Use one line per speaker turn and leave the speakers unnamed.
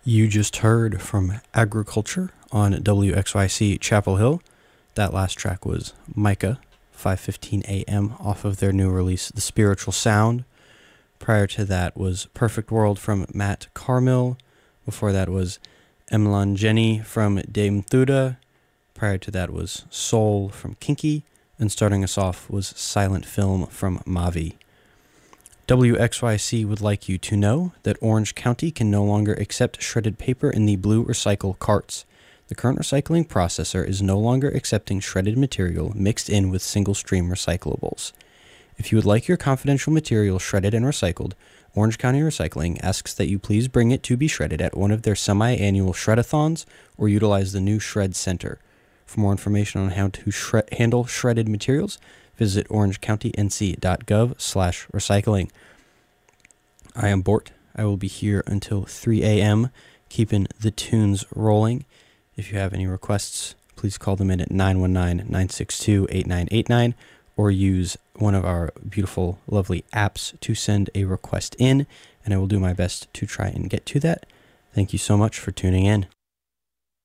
You just heard from Agriculture on WXYC Chapel Hill. That last track was Micah, 5:15 a.m. off of their new release, The Spiritual Sound. Prior to that was Perfect World from Matt Carmill. Before that was Emlan Jenny from Dame Thuda. Prior to that was Soul from Kinky. And starting us off was Silent Film from Mavi. WXYC would like you to know that Orange County can no longer accept shredded paper in the blue recycle carts. The current recycling processor is no longer accepting shredded material mixed in with single-stream recyclables. If you would like your confidential material shredded and recycled, Orange County Recycling asks that you please bring it to be shredded at one of their semi-annual shredathons or utilize the new Shred Center. For more information on how to handle shredded materials, visit orangecountync.gov/recycling. I am Bort. I will be here until 3 a.m., keeping the tunes rolling. If you have any requests, please call them in at 919-962-8989 or use one of our beautiful, lovely apps to send a request in, and I will do my best to try and get to that. Thank you so much for tuning in.